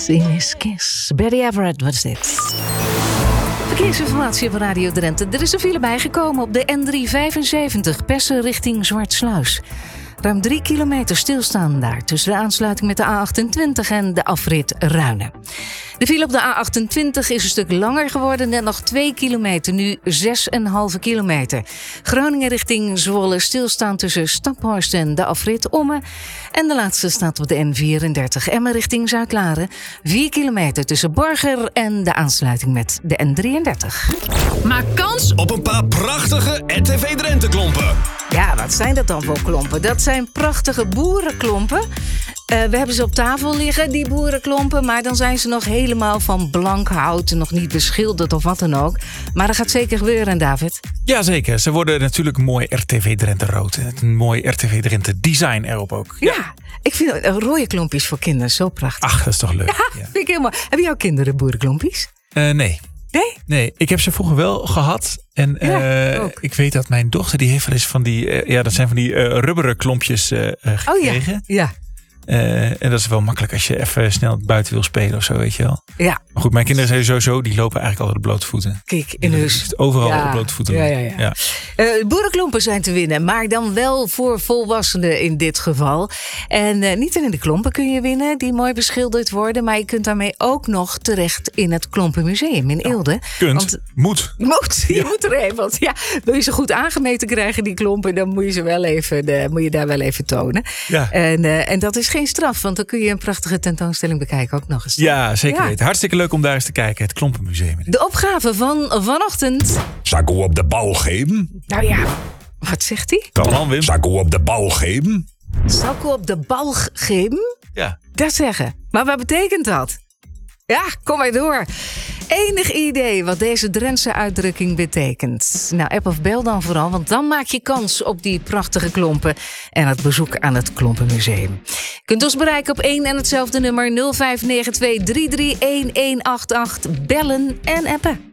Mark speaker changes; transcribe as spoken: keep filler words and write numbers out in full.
Speaker 1: in his kiss. Betty Everett was dit. Verkeersinformatie op Radio Drenthe. Er is een file bijgekomen op de N driehonderdvijfenzeventig, Pessen richting Zwartsluis. Ruim drie kilometer stilstaan daar tussen de aansluiting met de A achtentwintig en de afrit Ruinen. De file op de A achtentwintig is een stuk langer geworden, net nog twee kilometer, nu zes komma vijf kilometer. Groningen richting Zwolle stilstaan tussen Staphorst en de afrit Ommen. En de laatste staat op de N vierendertig, Emmen richting Zuidlaren. vier kilometer tussen Borger en de aansluiting met de N drieëndertig.
Speaker 2: Maak kans
Speaker 3: op een paar prachtige R T V Drenthe klompen.
Speaker 1: Ja, wat zijn dat dan voor klompen? Dat zijn prachtige boerenklompen. Uh, we hebben ze op tafel liggen, die boerenklompen. Maar dan zijn ze nog helemaal van blank hout. Nog niet beschilderd of wat dan ook. Maar dat gaat zeker gebeuren, David.
Speaker 4: Jazeker, ze worden natuurlijk mooi R T V Drenthe rood. Een mooi R T V Drenthe design erop ook.
Speaker 1: Ja, ja, ik vind uh, rode klompjes voor kinderen zo prachtig.
Speaker 4: Ach, dat is toch leuk.
Speaker 1: Ja, ja. Vind ik helemaal. Hebben jouw kinderen boerenklompjes?
Speaker 4: Uh, nee.
Speaker 1: Nee?
Speaker 4: Nee, ik heb ze vroeger wel gehad. En
Speaker 1: ja,
Speaker 4: uh, ik weet dat mijn dochter, die heeft wel eens van die, uh, ja, dat zijn van die uh, rubberen klompjes uh, gekregen.
Speaker 1: Oh ja, ja.
Speaker 4: Uh, en dat is wel makkelijk als je even snel buiten wil spelen of zo, weet je wel.
Speaker 1: Ja.
Speaker 4: Maar goed, mijn kinderen zijn sowieso, die lopen eigenlijk altijd op blote voeten.
Speaker 1: Kijk, in huis.
Speaker 4: Overal
Speaker 1: ja.
Speaker 4: op blote voeten.
Speaker 1: Ja, ja, ja. ja. Uh, boerenklompen zijn te winnen, maar dan wel voor volwassenen in dit geval. En uh, niet alleen de klompen kun je winnen, die mooi beschilderd worden. Maar je kunt daarmee ook nog terecht in het Klompenmuseum in Eelde.
Speaker 4: Ja, kunt, Want, moet.
Speaker 1: Moet, je
Speaker 4: ja.
Speaker 1: moet er even. Want ja, wil je ze goed aangemeten krijgen, die klompen, dan moet je ze wel even, de, moet je daar wel even tonen. Ja. En, uh, en dat is geen straf, want dan kun je een prachtige tentoonstelling bekijken ook nog eens.
Speaker 4: Ja, zeker ja. weten. Hartstikke leuk om daar eens te kijken. Het Klompenmuseum.
Speaker 1: De opgave van vanochtend.
Speaker 3: Zal ik u op de bal geven?
Speaker 1: Nou ja, wat zegt hij?
Speaker 4: Kan man, Wim.
Speaker 3: Zal ik u op de bal geven?
Speaker 1: Zal ik u op de bal geven?
Speaker 4: Ja.
Speaker 1: Dat zeggen. Maar wat betekent dat? Ja, kom maar door. Enig idee wat deze Drentse uitdrukking betekent? Nou, app of bel dan vooral, want dan maak je kans op die prachtige klompen en het bezoek aan het Klompenmuseum. Je kunt ons bereiken op één en hetzelfde nummer nul vijf negen twee drie drie een een acht acht, bellen en appen.